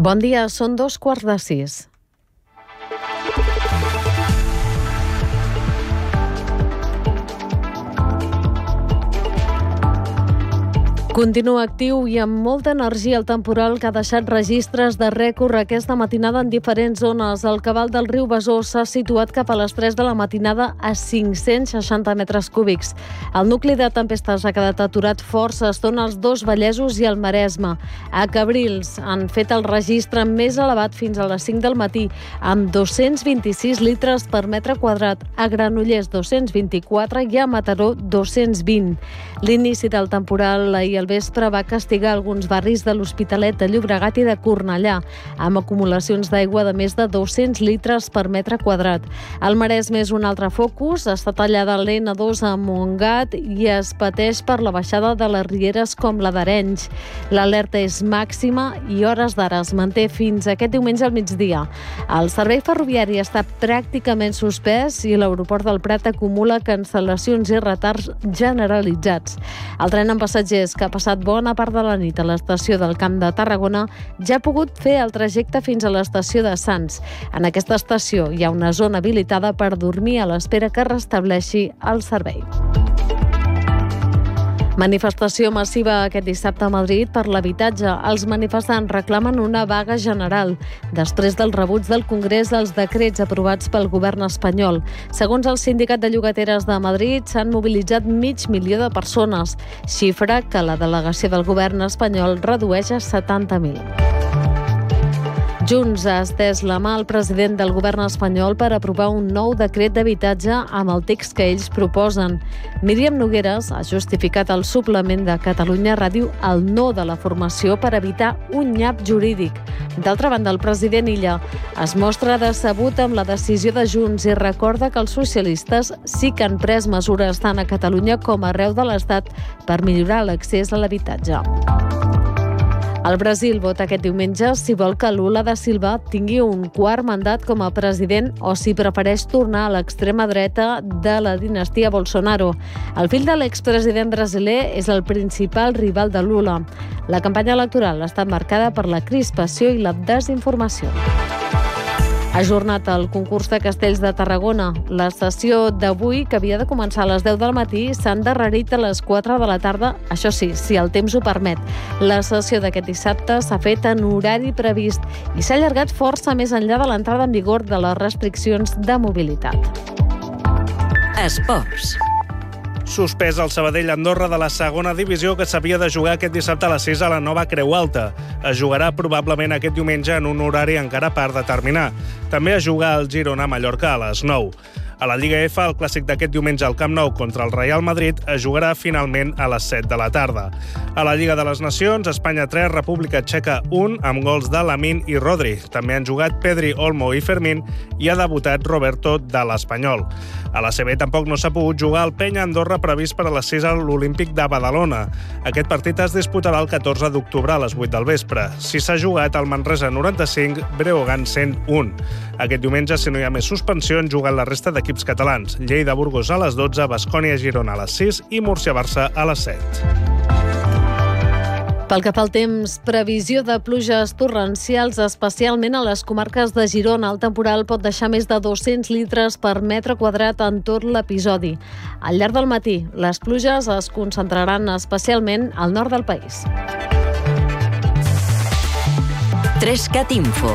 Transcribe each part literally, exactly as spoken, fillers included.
Bon dia, són dos quarts de sis. Continua actiu i amb molta energia el temporal que ha deixat registres de rècord aquesta matinada en diferents zones. El cabal del riu Besòs s'ha situat cap a les tres de la matinada a cinc-cents seixanta metres cúbics. El nucli de tempestes ha quedat aturat força estona als dos Vallesos i al Maresme. A Cabrils han fet el registre més elevat fins a les cinc del matí, amb dos-cents vint-i-sis litres per metre quadrat. A Granollers, dos-cents vint-i-quatre i a Mataró, dos-cents vint. L'inici del temporal ahir al vespre va castigar alguns barris de l'Hospitalet, de Llobregat i de Cornellà, amb acumulacions d'aigua de més de dos-cents litres per metre quadrat. El Maresme és un altre focus, està tallada l'N dos a Montgat i es pateix per la baixada de les rieres com la d'Arenys. L'alerta és màxima i hores d'ara es manté fins aquest diumenge al migdia. El servei ferroviari està pràcticament suspès i l'aeroport del Prat acumula cancel·lacions i retards generalitzats. El tren amb passatgers que ha passat bona part de la nit a l'estació del Camp de Tarragona ja ha pogut fer el trajecte fins a l'estació de Sants. En aquesta estació hi ha una zona habilitada per dormir a l'espera que restableixi el servei. Manifestació massiva aquest dissabte a Madrid per l'habitatge. Els manifestants reclamen una vaga general després del rebuig del Congrés dels decrets aprovats pel govern espanyol. Segons el Sindicat de Llogateres de Madrid, s'han mobilitzat mig milió de persones, xifra que la delegació del govern espanyol redueix a setanta mil. Junts ha estès la mà al president del govern espanyol per aprovar un nou decret d'habitatge amb el text que ells proposen. Míriam Nogueras ha justificat el suplement de Catalunya Ràdio al no de la formació per evitar un nyap jurídic. D'altra banda, el president Illa es mostra decebut amb la decisió de Junts i recorda que els socialistes sí que han pres mesures tant a Catalunya com arreu de l'Estat per millorar l'accés a l'habitatge. El Brasil vota aquest diumenge si vol que Lula da Silva tingui un quart mandat com a president o si prefereix tornar a l'extrema dreta de la dinastia Bolsonaro. El fill de l'expresident brasiler és el principal rival de Lula. La campanya electoral ha estat marcada per la crispació i la desinformació. Ha ajornat el concurs de castells de Tarragona. La sessió d'avui, que havia de començar a les deu del matí, s'ha endarrerit a les quatre de la tarda, això sí, si el temps ho permet. La sessió d'aquest dissabte s'ha fet en horari previst i s'ha allargat força més enllà de l'entrada en vigor de les restriccions de mobilitat. Esports. Suspès el Sabadell-Andorra de la segona divisió que s'havia de jugar aquest dissabte a les sis a la nova Creu Alta. Es jugarà probablement aquest diumenge en un horari encara per determinar. També es juga el Girona-Mallorca a les nou. A la Lliga F, el clàssic d'aquest diumenge al Camp Nou contra el Real Madrid es jugarà finalment a les set de la tarda. A la Lliga de les Nacions, Espanya tres, República Txeca un, amb gols de Lamine i Rodri. També han jugat Pedri, Olmo i Fermín i ha debutat Roberto de l'Espanyol. A la C B tampoc no s'ha pogut jugar el Penya-Andorra previst per a les sis a l'Olímpic de Badalona. Aquest partit es disputarà el catorze d'octubre a les vuit del vespre. Si s'ha jugat el Manresa noranta-cinc, Breogán cent un. Aquest diumenge, si no hi ha més suspensió, han jugat la resta d'equips catalans. Lleida-Burgos a les dotze, Baskonia-Girona a les sis i Múrcia-Barça a les set. Pel que fa al temps, previsió de pluges torrencials, especialment a les comarques de Girona. El temporal pot deixar més de dos-cents litres per metre quadrat en tot l'episodi. Al llarg del matí, les pluges es concentraran especialment al nord del país. Trescat Info.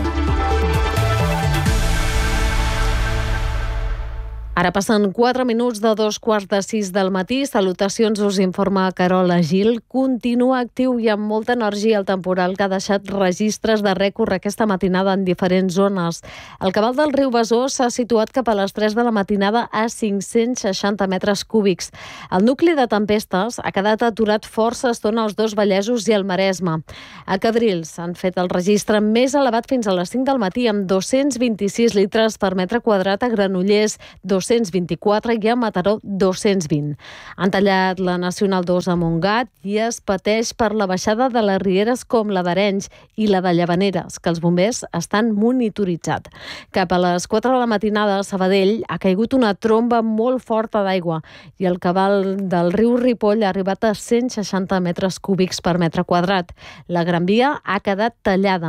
Ara passen quatre minuts de dos quarts de sis del matí. Salutacions, us informa Carola Gil. Continua actiu i amb molta energia el temporal que ha deixat registres de rècord aquesta matinada en diferents zones. El cabal del riu Besòs s'ha situat cap a les tres de la matinada a cinc-cents seixanta metres cúbics. El nucli de tempestes ha quedat aturat força estona als dos Vallesos i al Maresme. A Cabrils han fet el registre més elevat fins a les cinc del matí amb dos-cents vint-i-sis litres per metre quadrat. A Granollers, dos-cents vint-i-quatre i a Mataró dos-cents vint. Han tallat la Nacional dos a Montgat i es pateix per la baixada de les rieres com la d'Arenys i la de Llavaneres, que els bombers estan monitoritzat. Cap a les quatre de la matinada a Sabadell ha caigut una tromba molt forta d'aigua i el cabal del riu Ripoll ha arribat a cent seixanta metres cúbics per metre quadrat. La Gran Via ha quedat tallada.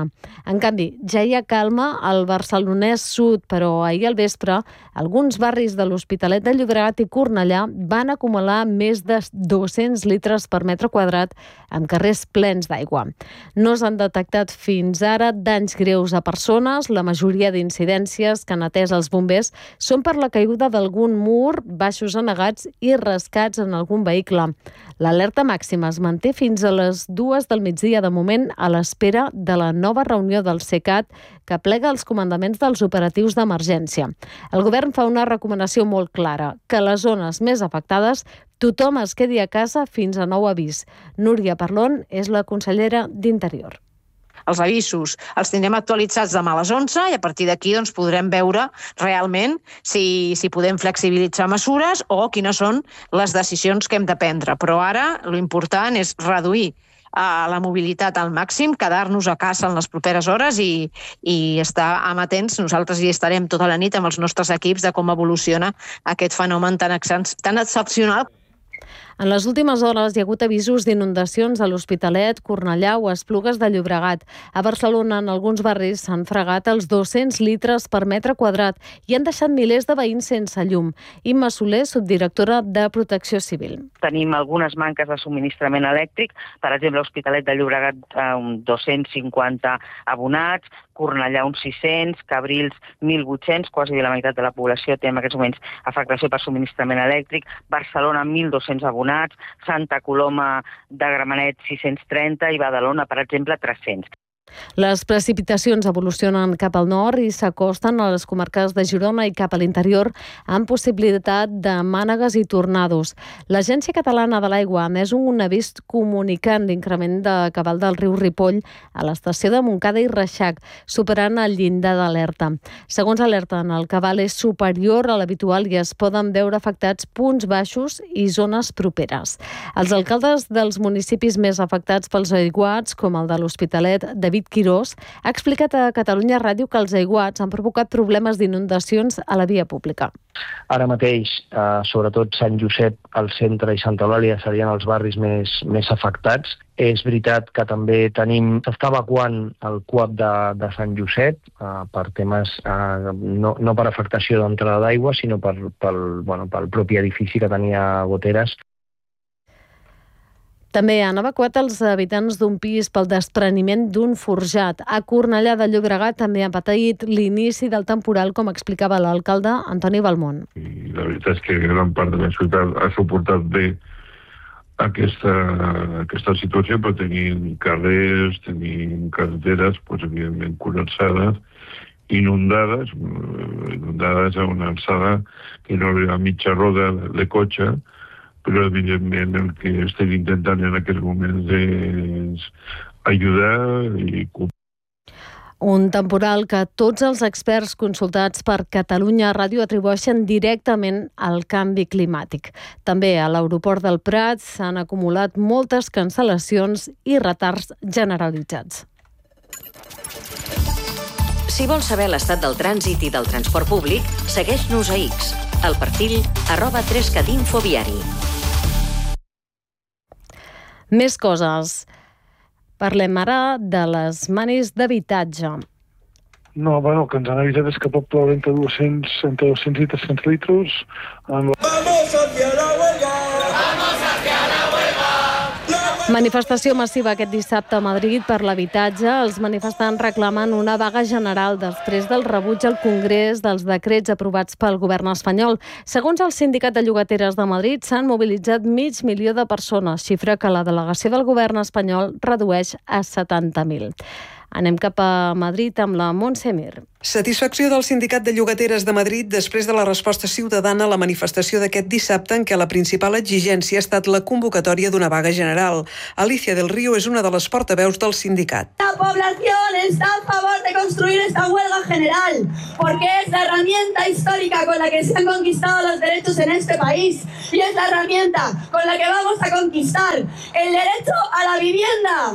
En canvi, ja hi ha calma al Barcelonès Sud, però ahir al vespre alguns barris de l'Hospitalet de Llobregat i Cornellà van acumular més de dos-cents litres per metre quadrat amb carrers plens d'aigua. No s'han detectat fins ara danys greus a persones. La majoria d'incidències que han atès els bombers són per la caiguda d'algun mur, baixos anegats i rescats en algun vehicle. L'alerta màxima es manté fins a les dues del migdia de moment a l'espera de la nova reunió del CECAT que plega els comandaments dels operatius d'emergència. El govern fa una recomanació molt clara, que a les zones més afectades tothom es quedi a casa fins a nou avís. Núria Parlon és la consellera d'Interior. Els avisos els tindrem actualitzats demà a les onze i a partir d'aquí doncs, podrem veure realment si, si podem flexibilitzar mesures o quines són les decisions que hem de prendre. Però ara l'important és reduir uh, la mobilitat al màxim, quedar-nos a casa en les properes hores i, i estar amatents. Nosaltres hi estarem tota la nit amb els nostres equips de com evoluciona aquest fenomen tan, tan excepcional. En les últimes hores hi ha hagut avisos d'inundacions a l'Hospitalet, Cornellà o Esplugues de Llobregat. A Barcelona, en alguns barris, s'han fregat els dos-cents litres per metre quadrat i han deixat milers de veïns sense llum. Imma Soler, subdirectora de Protecció Civil. Tenim algunes manques de subministrament elèctric, per exemple, a l'Hospitalet de Llobregat eh, dos-cents cinquanta abonats, Cornellà uns sis-cents, Cabrils mil vuit-cents, quasi la meitat de la població té en aquests moments afectació per subministrament elèctric, Barcelona mil dos-cents abonats, Santa Coloma de Gramenet sis-cents trenta i Badalona, per exemple, tres-cents. Les precipitacions evolucionen cap al nord i s'acosten a les comarques de Girona i cap a l'interior amb possibilitat de mànegues i tornados. L'Agència Catalana de l'Aigua ha emès un avís comunicant l'increment de cabal del riu Ripoll a l'estació de Montcada i Reixac, superant el llindar d'alerta. Segons alerten, el cabal és superior a l'habitual i es poden veure afectats punts baixos i zones properes. Els alcaldes dels municipis més afectats pels aiguats, com el de l'Hospitalet, David Quirós, ha explicat a Catalunya Ràdio que els aiguats han provocat problemes d'inundacions a la via pública. Ara mateix, eh, sobretot Sant Josep, el centre i Santa Eulàlia serien els barris més, més afectats. És veritat que també tenim, s'està evacuant el C U A P de, de Sant Josep eh, per temes, eh, no, no per afectació d'entrada d'aigua, sinó per, pel, bueno, pel propi edifici que tenia goteres. També han evacuat els habitants d'un pis pel despreniment d'un forjat. A Cornellà de Llobregat també han patit l'inici del temporal, com explicava l'alcalde Antoni Balmont. I la veritat és que gran part de la ciutat ha suportat bé aquesta, aquesta situació, però tenim carrers, tenim carreteres, doncs, evidentment col·lapsades, inundades, inundades a una alçada que no arriba a mitja roda de cotxe, però evidentment el que estem intentant en aquests moments és ajudar i complir. Un temporal que tots els experts consultats per Catalunya Ràdio atribueixen directament al canvi climàtic. També a l'aeroport del Prat s'han acumulat moltes cancel·lacions i retards generalitzats. Si vols saber l'estat del trànsit i del transport públic, segueix-nos a X, al perfil arroba tres cat info viari. Més coses. Parlem ara de les manis d'habitatge. No, bueno, el que ens han avisat és que pot ploure entre dos-cents, entre dos-cents i tres-cents litres. Amb... Vamos hacia la huelga! Vamos hacia la huelga! Manifestació massiva aquest dissabte a Madrid per l'habitatge. Els manifestants reclamen una vaga general després del rebuig al Congrés dels decrets aprovats pel govern espanyol. Segons el Sindicat de Llogateres de Madrid, s'han mobilitzat mig milió de persones, xifra que la delegació del govern espanyol redueix a setanta mil. Anem cap a Madrid amb la Montse Mir. Satisfacció del Sindicat de Llogateres de Madrid després de la resposta ciutadana a la manifestació d'aquest dissabte en què la principal exigència ha estat la convocatòria d'una vaga general. Alicia del Río és una de les portaveus del sindicat. La población está a favor de construir esta huelga general porque es la herramienta histórica con la que se han conquistado los derechos en este país y es la herramienta con la que vamos a conquistar el derecho a la vivienda.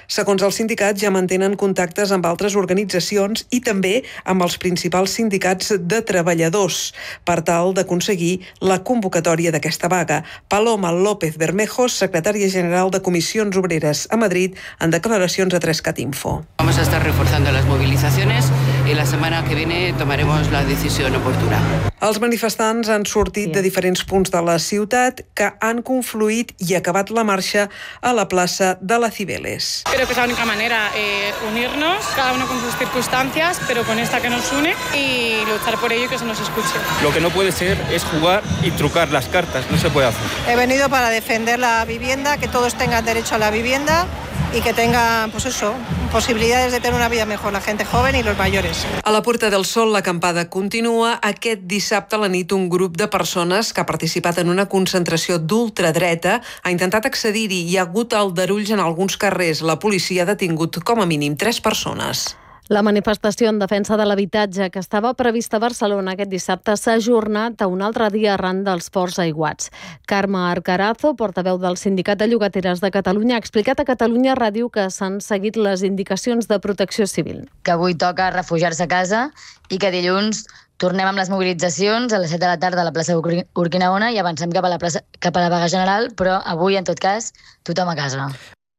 Segons el sindicat, ja mantenen contactes amb altres organitzacions i també amb els principals sindicats de treballadors per tal d'aconseguir la convocatòria d'aquesta vaga. Paloma López Bermejo, secretària general de Comissions Obreres a Madrid, en declaracions a tres cat info. Vamos a estar reforzando las movilizaciones y la semana que viene tomaremos la decisión oportuna. Els manifestants han sortit de diferents punts de la ciutat que han confluït i acabat la marxa a la plaça de la Cibeles. Creo que es la única manera, eh, unirnos, cada uno con sus circunstancias, pero con esta que nos une y luchar por ello y que se nos escuche. Lo que no puede ser es jugar y trucar las cartas, no se puede hacer. He venido para defender la vivienda, que todos tengan derecho a la vivienda y que tengan, pues eso, posibilidades de tener una vida mejor, la gente joven y los mayores. A la Puerta del Sol l'acampada continua. Aquest dissabte a la nit un grup de persones que ha participat en una concentració d'ultradreta ha intentat accedir-hi i hi ha hagut aldarulls en alguns carrers. La policia ha detingut com a mínim tres persones. La manifestació en defensa de l'habitatge que estava prevista a Barcelona aquest dissabte s'ha ajornat a un altre dia arran dels forts aiguats. Carme Arcarazo, portaveu del Sindicat de Llogateres de Catalunya, ha explicat a Catalunya Ràdio que s'han seguit les indicacions de Protecció Civil. Que avui toca refugiar-se a casa i que dilluns tornem amb les mobilitzacions a les set de la tarda a la plaça Urquinaona i avancem cap a la, plaça, cap a la vaga general, però avui, en tot cas, tothom a casa.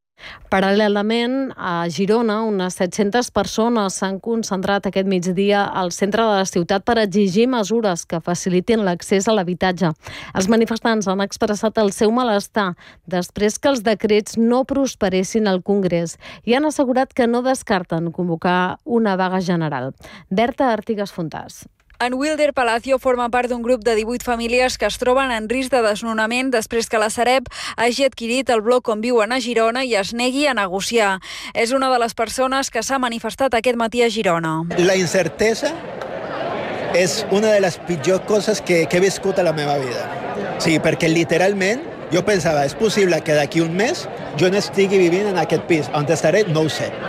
Paral·lelament, a Girona, unes set-centes persones s'han concentrat aquest migdia al centre de la ciutat per exigir mesures que facilitin l'accés a l'habitatge. Els manifestants han expressat el seu malestar després que els decrets no prosperessin al Congrés i han assegurat que no descarten convocar una vaga general. Berta Artigas Fontàs. En Wilder Palacio forma part d'un grup de divuit famílies que es troben en risc de desnonament després que la Sareb hagi adquirit el bloc on viuen a Girona i es negui a negociar. És una de les persones que s'ha manifestat aquest matí a Girona. La incertesa és una de les pitjors coses que, que he viscut a la meva vida. Sí, perquè literalment jo pensava, és possible que d'aquí un mes jo no estigui vivint en aquest pis. On estaré, no ho sé.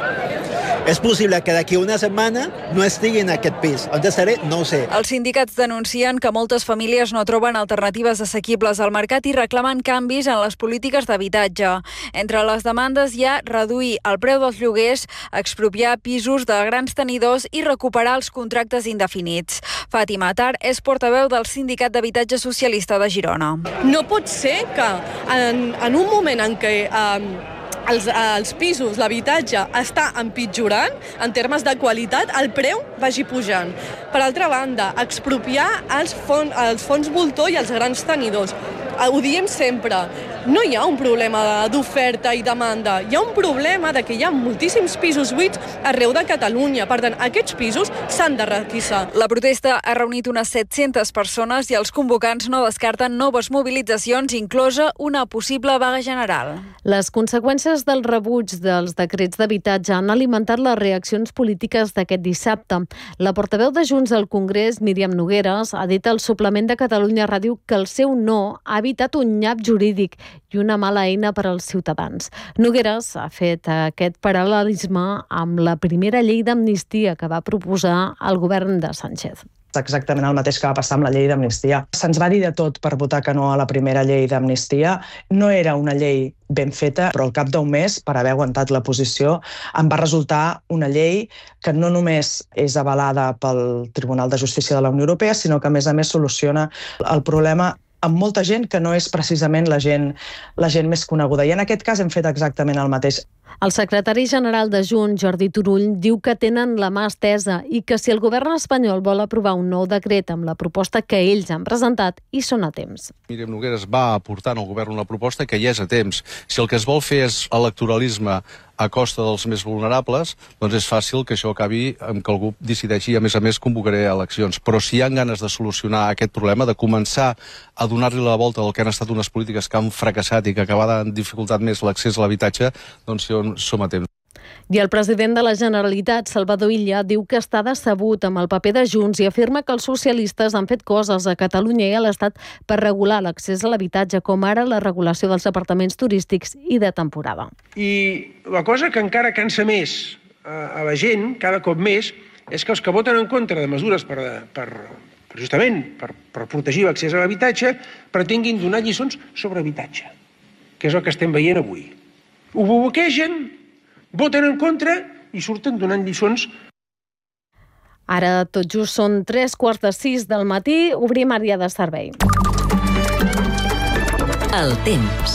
És possible que d'aquí una setmana no estigui en aquest pis. On estaré? No ho sé. Els sindicats denuncien que moltes famílies no troben alternatives assequibles al mercat i reclamen canvis en les polítiques d'habitatge. Entre les demandes hi ha reduir el preu dels lloguers, expropiar pisos de grans tenidors i recuperar els contractes indefinits. Fàtima Atar és portaveu del Sindicat d'Habitatge Socialista de Girona. No pot ser que en, en un moment en què eh, Els, els pisos, l'habitatge està empitjorant en termes de qualitat, el preu vagi pujant. Per altra banda, expropiar els fons, els fons voltor i els grans tenidors. Ho diem sempre, no hi ha un problema d'oferta i demanda, hi ha un problema de que hi ha moltíssims pisos buits arreu de Catalunya. Per tant, aquests pisos s'han de requisar. La protesta ha reunit unes set-centes persones i els convocants no descarten noves mobilitzacions, inclosa una possible vaga general. Les conseqüències del rebuig dels decrets d'habitatge han alimentat les reaccions polítiques d'aquest dissabte. La portaveu de Junts al Congrés, Míriam Nogueras, ha dit al suplement de Catalunya Ràdio que el seu no ha evitat un nyap jurídic i una mala eina per als ciutadans. Nogueras ha fet aquest paral·lelisme amb la primera llei d'amnistia que va proposar el govern de Sánchez. Exactament el mateix que va passar amb la llei d'amnistia. Se'ns va dir de tot per votar que no a la primera llei d'amnistia. No era una llei ben feta, però al cap d'un mes, per haver aguantat la posició, em va resultar una llei que no només és avalada pel Tribunal de Justícia de la Unió Europea, sinó que a més a més soluciona el problema amb molta gent que no és precisament la gent, la gent més coneguda. I en aquest cas hem fet exactament el mateix. El secretari general de Junts, Jordi Turull, diu que tenen la mà estesa i que si el govern espanyol vol aprovar un nou decret amb la proposta que ells han presentat, hi són a temps. Míriam Nogueras va aportar al govern una proposta que ja és a temps. Si el que es vol fer és electoralisme a costa dels més vulnerables, doncs és fàcil que això acabi amb que algú decideixi i, a més a més, convocaré eleccions. Però si hi ha ganes de solucionar aquest problema, de començar a donar-li la volta del que han estat unes polítiques que han fracassat i que acabaran dificultat més l'accés a l'habitatge, doncs som a temps. I el president de la Generalitat, Salvador Illa, diu que està decebut amb el paper de Junts i afirma que els socialistes han fet coses a Catalunya i a l'Estat per regular l'accés a l'habitatge, com ara la regulació dels apartaments turístics i de temporada. I la cosa que encara cansa més a la gent, cada cop més, és que els que voten en contra de mesures per, per, per justament per, per protegir l'accés a l'habitatge pretenguin donar lliçons sobre habitatge, que és el que estem veient avui. Ho bloquegen voten en contra i surten donant lliçons. Ara tot just són tres quarts de sis del matí, obrim àrea de servei. El temps.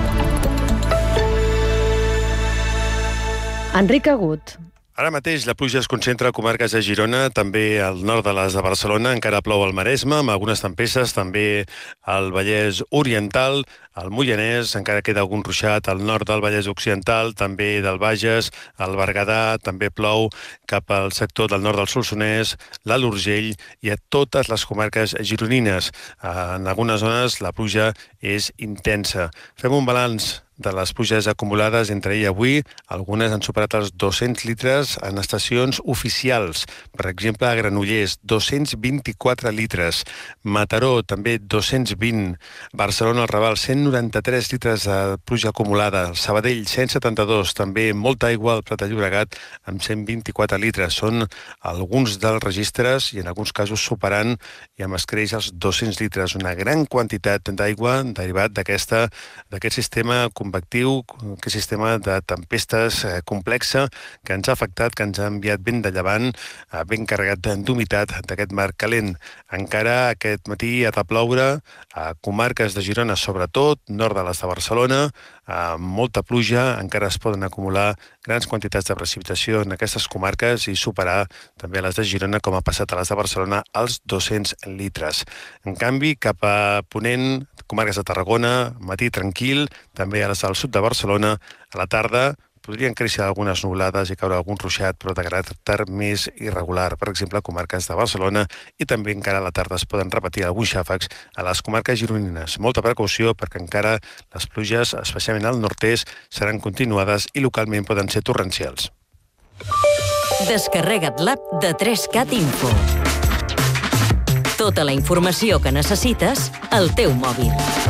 Enric Agut. Ara mateix la pluja es concentra a comarques de Girona, també al nord de les de Barcelona, encara plou al Maresme, amb algunes tempestes, també al Vallès Oriental, al Moianès, encara queda algun ruixat al nord del Vallès Occidental, també del Bages, al Berguedà, també plou cap al sector del nord del Solsonès, l'Alt Urgell i a totes les comarques gironines. En algunes zones la pluja és intensa. Fem un balanç de les pluges acumulades entre ahir i avui. Algunes han superat els dos-cents litres en estacions oficials. Per exemple, a Granollers, dos-cents vint-i-quatre litres. Mataró, també dos-cents vint. Barcelona, al Raval, cent noranta-tres litres de pluja acumulada. Sabadell, cent setanta-dos. També molta aigua al Prat de Llobregat, amb cent vint-i-quatre litres. Són alguns dels registres i en alguns casos superant i amb escreix els dos-cents litres. Una gran quantitat d'aigua derivat d'aquesta d'aquest sistema convectiu, aquest sistema de tempestes eh, complexa que ens ha afectat, que ens ha enviat vent de llevant, eh, ben carregat d'humitat d'aquest mar calent. Encara aquest matí ha de ploure a comarques de Girona, sobretot, nord de les de Barcelona, amb molta pluja, encara es poden acumular grans quantitats de precipitació en aquestes comarques i superar també a les de Girona, com ha passat a les de Barcelona, els dos-cents litres. En canvi, cap a ponent, comarques de Tarragona, matí tranquil, també a les del sud de Barcelona, a la tarda podrien créixer algunes nuvolades i caure algun ruixat, però de caràcter més irregular. Per exemple, a comarques de Barcelona i també encara a la tarda es poden repetir alguns xàfecs a les comarques gironines. Molta precaució perquè encara les pluges, especialment al nord-est, seran continuades i localment poden ser torrencials. Descarrega't l'app de tres cat Info. Tota la informació que necessites al teu mòbil.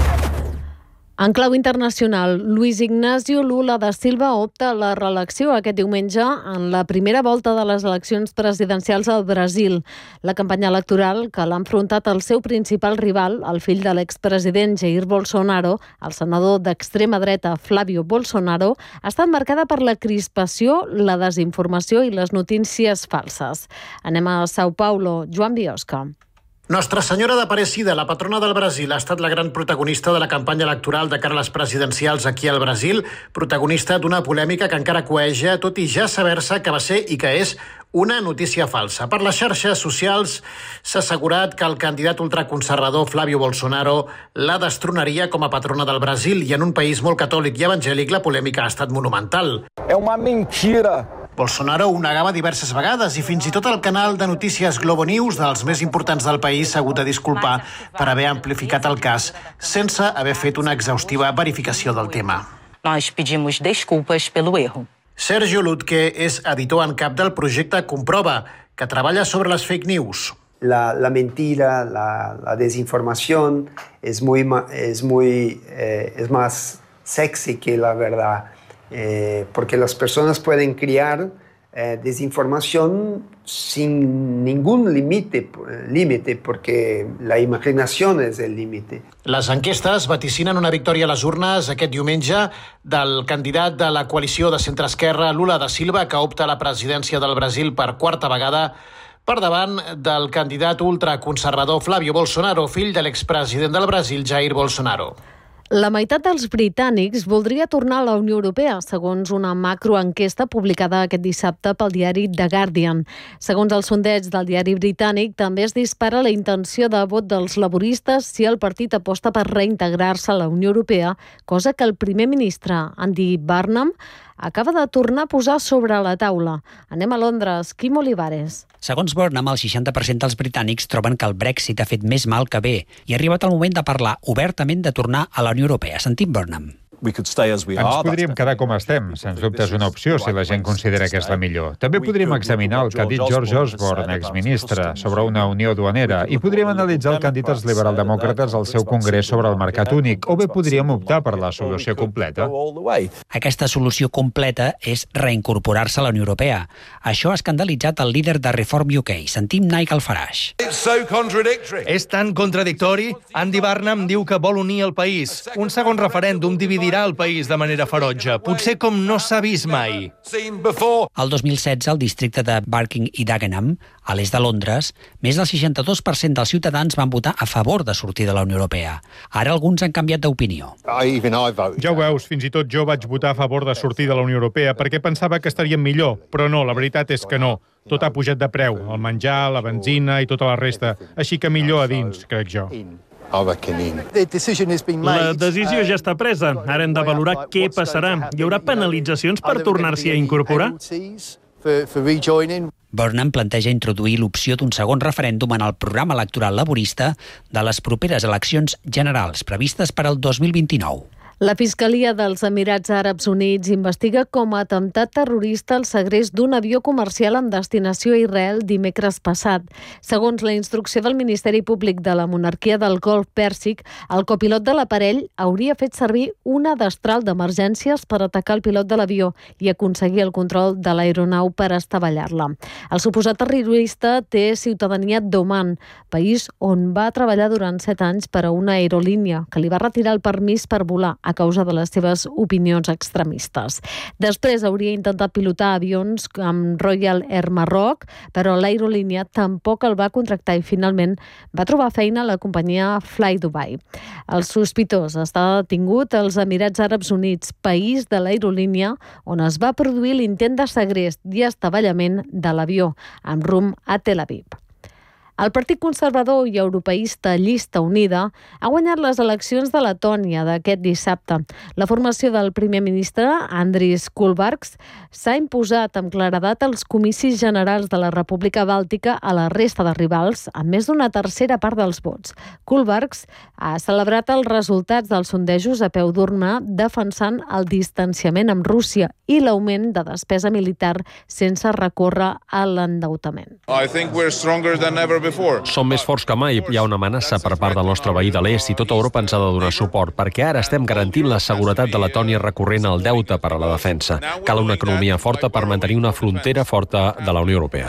En clau internacional, Luis Ignacio Lula da Silva opta a la reelecció aquest diumenge en la primera volta de les eleccions presidencials al Brasil. La campanya electoral, que l'ha enfrontat el seu principal rival, el fill de l'expresident Jair Bolsonaro, el senador d'extrema dreta Flávio Bolsonaro, ha estat marcada per la crispació, la desinformació i les notícies falses. Anem a São Paulo. Joan Biosca. Nostra Senyora d'Aparecida, la patrona del Brasil, ha estat la gran protagonista de la campanya electoral de cara a les presidencials aquí al Brasil, protagonista d'una polèmica que encara coeja, tot i ja saber-se que va ser i que és una notícia falsa. Per les xarxes socials s'ha assegurat que el candidat ultraconservador Flávio Bolsonaro la destronaria com a patrona del Brasil, i en un país molt catòlic i evangèlic la polèmica ha estat monumental. És una mentira. Bolsonaro ho negava diverses vegades i fins i tot el canal de notícies Globo News, dels més importants del país, s'ha hagut de disculpar per haver amplificat el cas sense haver fet una exhaustiva verificació del tema. Nós pedimos desculpas pelo erro. Sergio Lutke és editor en cap del projecte Comprova, que treballa sobre les fake news. La, la mentira, la, la desinformación es, muy, es, muy, eh, es más sexy que la verdad. Eh, porque las personas pueden crear eh, desinformación sin ningún límite, límite, porque la imaginación es el límite. Les enquestes vaticinen una victòria a les urnes aquest diumenge del candidat de la coalició de centre-esquerra Lula da Silva, que opta a la presidència del Brasil per quarta vegada, per davant del candidat ultraconservador Flávio Bolsonaro, fill de l'expresident del Brasil, Jair Bolsonaro. La meitat dels britànics voldria tornar a la Unió Europea, segons una macroenquesta publicada aquest dissabte pel diari The Guardian. Segons el sondeig del diari britànic, també es dispara la intenció de vot dels laboristes si el partit aposta per reintegrar-se a la Unió Europea, cosa que el primer ministre, Andy Burnham, acaba de tornar a posar sobre la taula. Anem a Londres. Quim Olivares. Segons Burnham, el seixanta per cent dels britànics troben que el Brexit ha fet més mal que bé i ha arribat el moment de parlar obertament de tornar a la Unió Europea. Sentim Burnham. Ens podríem quedar com estem. Sens dubte és una opció si la gent considera que és la millor. També podríem examinar el que ha dit George Osborne, exministre, sobre una unió duanera, i podríem analitzar el que han dit els liberaldemòcrates al seu congrés sobre el mercat únic, o bé podríem optar per la solució completa. Aquesta solució completa és reincorporar-se a la Unió Europea. Això ha escandalitzat el líder de Reform U K. Sentim Nigel Farage. És tan contradictori. Andy Burnham diu que vol unir el país. Un segon referèndum dividirà envelliran el país de manera ferotge, potser com no s'ha vist mai. El dos mil setze, al districte de Barking i Dagenham, a l'est de Londres, més del seixanta-dos per cent dels ciutadans van votar a favor de sortir de la Unió Europea. Ara alguns han canviat d'opinió. Ja ho veus, fins i tot jo vaig votar a favor de sortir de la Unió Europea perquè pensava que estaríem millor, però no, la veritat és que no. Tot ha pujat de preu, el menjar, la benzina i tota la resta, així que millor a dins, crec jo. La decisió ja està presa. Ara hem de valorar què passarà. Hi haurà penalitzacions per tornar-s'hi a incorporar? Burnham planteja introduir l'opció d'un segon referèndum en el programa electoral laborista de les properes eleccions generals previstes per al dos mil vint-i-nou. La Fiscalia dels Emirats Àrabs Units investiga com a atemptat terrorista el segrest d'un avió comercial amb destinació a Israel dimecres passat. Segons la instrucció del Ministeri Públic de la Monarquia del Golf Pèrsic, el copilot de l'aparell hauria fet servir una destral d'emergències per atacar el pilot de l'avió i aconseguir el control de l'aeronau per estavellar-la. El suposat terrorista té ciutadania d'Oman, país on va treballar durant set anys per a una aerolínia que li va retirar el permís per volar a causa de les seves opinions extremistes. Després hauria intentat pilotar avions amb Royal Air Maroc, però l'aerolínia tampoc el va contractar i finalment va trobar feina a la companyia Fly Dubai. El sospitós està detingut als Emirats Àrabs Units, país de l'aerolínia on es va produir l'intent de segrest i estavellament de l'avió, amb rumb a Tel Aviv. El Partit Conservador i Europeista Llista Unida ha guanyat les eleccions de Letònia d'aquest dissabte. La formació del primer ministre, Andris Kulbargs, s'ha imposat amb claredat als comicis generals de la República Bàltica a la resta de rivals, amb més d'una tercera part dels vots. Kulbargs ha celebrat els resultats dels sondejos a peu d'urna defensant el distanciament amb Rússia i l'augment de despesa militar sense recórrer a l'endeutament. I think we're stronger than ever. Som més forts que mai. Hi ha una amenaça per part del nostre veí de l'est i tota Europa ens ha de donar suport, perquè ara estem garantint la seguretat de Letònia recorrent al deute per a la defensa. Cal una economia forta per mantenir una frontera forta de la Unió Europea.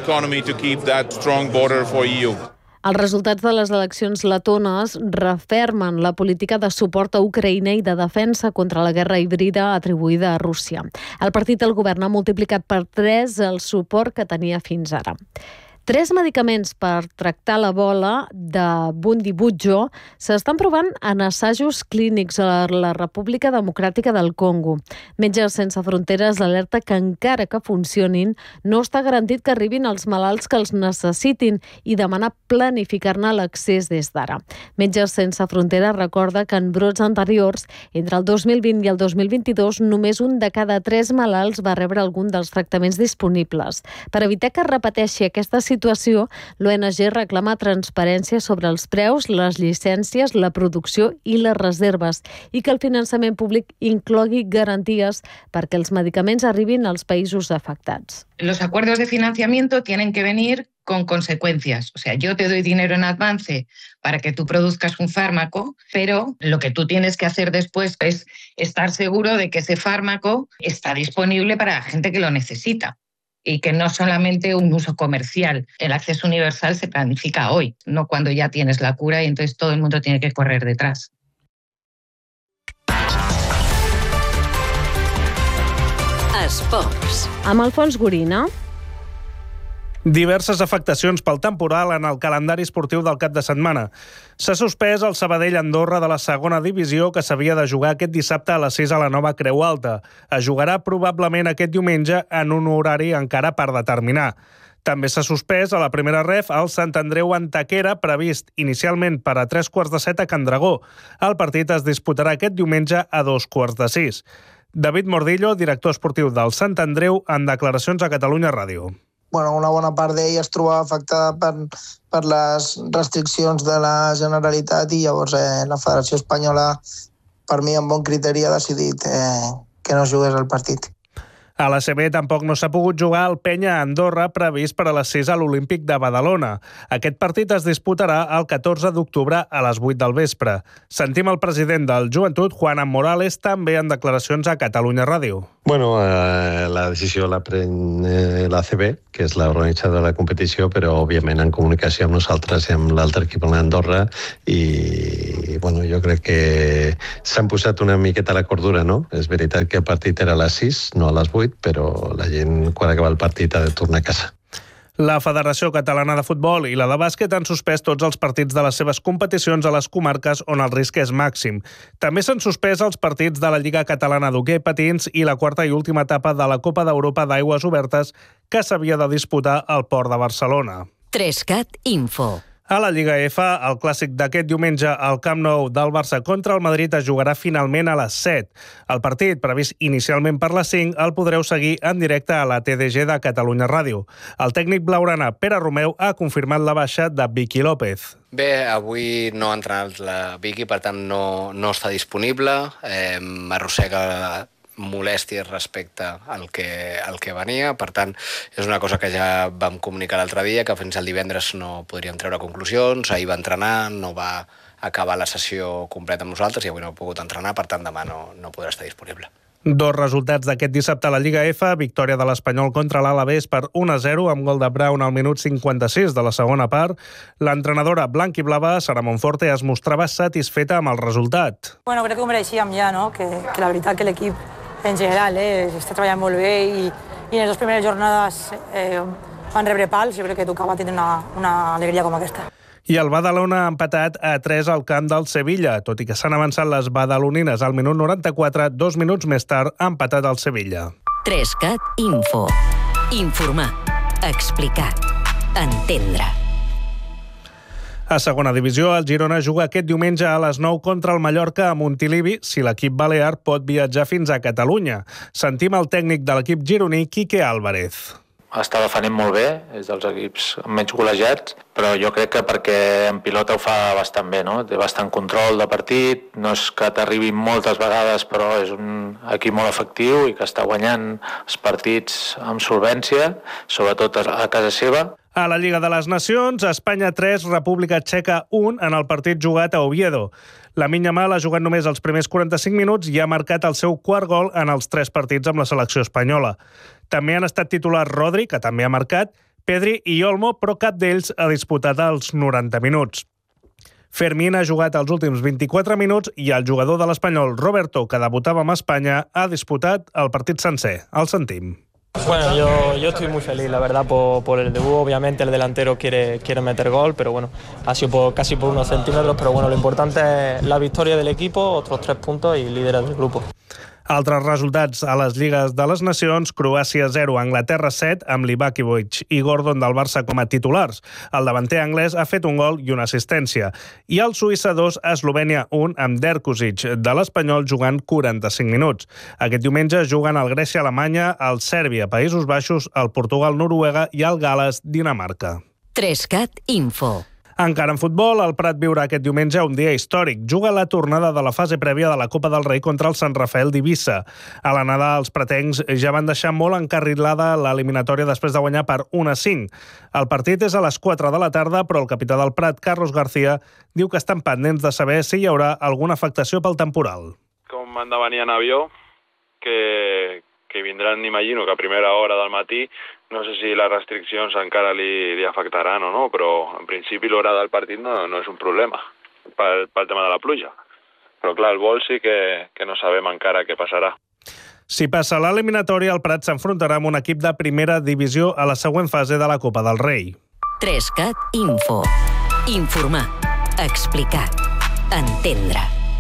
Els resultats de les eleccions letones refermen la política de suport a Ucraïna i de defensa contra la guerra híbrida atribuïda a Rússia. El partit del govern ha multiplicat per tres el suport que tenia fins ara. Tres medicaments per tractar l'Ebola de Bundibugyo s'estan provant en assajos clínics a la República Democràtica del Congo. Metges Sense Fronteres alerta que encara que funcionin, no està garantit que arribin als malalts que els necessitin i demana planificar-ne l'accés des d'ara. Metges Sense Fronteres recorda que en brots anteriors, entre el dos mil vint i el dos mil vint-i-dos, només un de cada tres malalts va rebre algun dels tractaments disponibles. Per evitar que es repeteixi aquesta situació, situació, l'O N G reclama transparència sobre els preus, les llicències, la producció i les reserves i que el finançament públic inclogui garanties perquè els medicaments arribin als països afectats. Los acuerdos de financiamiento tienen que venir con consecuencias. O sea, yo te doy dinero en avance para que tú produzcas un fármaco, pero lo que tú tienes que hacer después es estar seguro de que ese fármaco está disponible para la gente que lo necesita. Y que no solamente un uso comercial. El acceso universal se planifica hoy, no cuando ya tienes la cura y entonces todo el mundo tiene que correr detrás. Esports. Amb Alfons Gorina. Diverses afectacions pel temporal en el calendari esportiu del cap de setmana. S'ha suspès el Sabadell-Andorra de la segona divisió que s'havia de jugar aquest dissabte a les sis a la nova Creu Alta. Es jugarà probablement aquest diumenge en un horari encara per determinar. També s'ha suspès a la primera ref el Sant Andreu Antequera, previst inicialment per a tres quarts de set a Can Dragó. El partit es disputarà aquest diumenge a dos quarts de sis. David Mordillo, director esportiu del Sant Andreu, en declaracions a Catalunya Ràdio. Bueno, una bona part d'ell es trobava afectada per, per les restriccions de la Generalitat i llavors eh, la Federació Espanyola, per mi amb bon criteri, ha decidit eh, que no jugués el partit. A la C B tampoc no s'ha pogut jugar el Penya Andorra previst per a les sis a l'Olímpic de Badalona. Aquest partit es disputarà el catorze d'octubre a les vuit del vespre. Sentim el president del Joventut, Juan Morales, també en declaracions a Catalunya Ràdio. Bueno, eh, la decisió la pren eh, la C B, que és l'organitzadora de la competició, però òbviament en comunicació amb nosaltres i amb l'altre equip d'Andorra, i bueno, jo crec que s'han posat una miqueta a la cordura, no? És veritat que el partit era a les sis, no a les vuit, però la gent, quan acaba el partit, ha de tornar a casa. La Federació Catalana de Futbol i la de Bàsquet han suspès tots els partits de les seves competicions a les comarques on el risc és màxim. També s'han suspès els partits de la Lliga Catalana d'Hoquei Patins i la quarta i última etapa de la Copa d'Europa d'Aigües Obertes que s'havia de disputar al Port de Barcelona. Trescat Info. A la Lliga F, el clàssic d'aquest diumenge al Camp Nou del Barça contra el Madrid es jugarà finalment a les set. El partit, previst inicialment per les cinc, el podreu seguir en directe a la T D G de Catalunya Ràdio. El tècnic blaugrana Pere Romeu ha confirmat la baixa de Vicky López. Bé, avui no ha entrenat la Vicky, per tant no, no està disponible. Eh, arrossega molèsties respecte al que, al que venia. Per tant, és una cosa que ja vam comunicar l'altre dia, que fins al divendres no podríem treure conclusions. Ahir va entrenar, no va acabar la sessió completa amb nosaltres i avui no ha pogut entrenar, per tant demà no, no podrà estar disponible. Dos resultats d'aquest dissabte a la Lliga F, victòria de l'Espanyol contra l'Alavés per un a zero amb gol de Brown al minut cinquanta-sis de la segona part. L'entrenadora blanquiblava, Sara Monforte, es mostrava satisfeta amb el resultat. Bueno, crec que ho mereixíem ja, no? Que, que la veritat que l'equip en general eh, està treballant molt bé i, i en les primeres jornades eh, van rebre pals. Jo crec que tocava tenir una, una alegria com aquesta. I el Badalona ha empatat a tres al camp del Sevilla, tot i que s'han avançat les badalonines al minut noranta-quatre, dos minuts més tard ha empatat el Sevilla. Trescat Info. Informar. Explicar. Entendre. A segona divisió, el Girona juga aquest diumenge a les nou contra el Mallorca a Montilivi, si l'equip balear pot viatjar fins a Catalunya. Sentim el tècnic de l'equip gironí, Quique Álvarez. Està defendent molt bé, és dels equips menys golejats, però jo crec que perquè en pilota ho fa bastant bé, no? Té bastant control de partit, no és que t'arribi moltes vegades, però és un equip molt efectiu i que està guanyant els partits amb solvència, sobretot a casa seva. A la Lliga de les Nacions, Espanya tres, República Txeca un en el partit jugat a Oviedo. Lamine Yamal ha jugat només els primers quaranta-cinc minuts i ha marcat el seu quart gol en els tres partits amb la selecció espanyola. També han estat titulars Rodri, que també ha marcat, Pedri i Olmo, però cap d'ells ha disputat els noranta minuts. Fermín ha jugat els últims vint-i-quatre minuts i el jugador de l'Espanyol, Roberto, que debutava amb Espanya, ha disputat el partit sencer. El sentim. Bueno, yo, yo estoy muy feliz, la verdad, por, por el debut. Obviamente el delantero quiere, quiere meter gol, pero bueno, ha sido por, casi por unos centímetros, pero bueno, lo importante es la victoria del equipo, otros tres puntos y líderes del grupo. Altres resultats a les Lligues de les Nacions, Croàcia zero, Anglaterra set, amb Livakovic i Gordon del Barça com a titulars. El davanter anglès ha fet un gol i una assistència. I el Suïssa dos, Eslovènia un, amb Derkusic de l'Espanyol jugant quaranta-cinc minuts. Aquest diumenge juguen el Grècia-Alemanya, el Sèrbia, Països Baixos, el Portugal-Noruega i el Gal·les-Dinamarca. Trescat Info. Encara en futbol, el Prat viurà aquest diumenge un dia històric. Juga la tornada de la fase prèvia de la Copa del Rei contra el Sant Rafael d'Eivissa. A l'anada, els pratencs ja van deixar molt encarrilada l'eliminatòria després de guanyar per un a cinc. El partit és a les quatre de la tarda, però el capità del Prat, Carlos García, diu que estan pendents de saber si hi haurà alguna afectació pel temporal. Com han de venir en avió, que, que vindran, imagino, que a primera hora del matí. No sé si les restriccions encara li, li afectaran o no, però en principi l'hora del partit no, no és un problema pel, pel tema de la pluja. Però clar, el vol sí que, que no sabem encara què passarà. Si passa l'eliminatòria, el Prat s'enfrontarà amb un equip de primera divisió a la següent fase de la Copa del Rei. Trescat Info. Informar. Explicar. Entendre.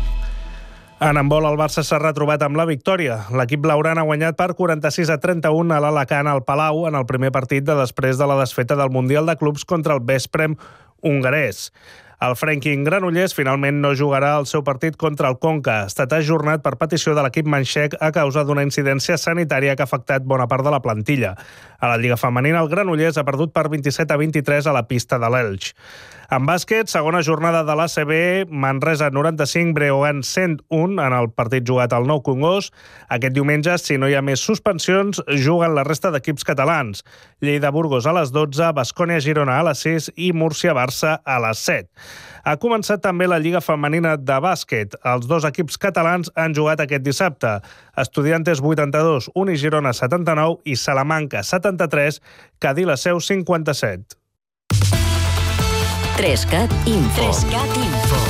En handbol, el Barça s'ha retrobat amb la victòria. L'equip blaugrana ha guanyat per quaranta-sis a trenta-un a l'Alacant al Palau en el primer partit de després de la desfeta del Mundial de Clubs contra el Veszprém hongarès. El Franking Granollers finalment no jugarà el seu partit contra el Conca. Ha estat ajornat per petició de l'equip manxec a causa d'una incidència sanitària que ha afectat bona part de la plantilla. A la Lliga Femenina, el Granollers ha perdut per vint-i-set a vint-i-tres a la pista de l'Elx. En bàsquet, segona jornada de l'A C B, Manresa noranta-cinc, Breogán cent un en el partit jugat al Nou Congost. Aquest diumenge, si no hi ha més suspensions, juguen la resta d'equips catalans. Lleida-Burgos a les dotze, Baskonia-Girona a les sis i Múrcia-Barça a les set. Ha començat també la Lliga Femenina de bàsquet. Els dos equips catalans han jugat aquest dissabte. Estudiantes vuitanta-dos, Unigirona setanta-nou i Salamanca setanta-tres, Cadí la Seu cinquanta-set. tres cat Info. tres cat Info.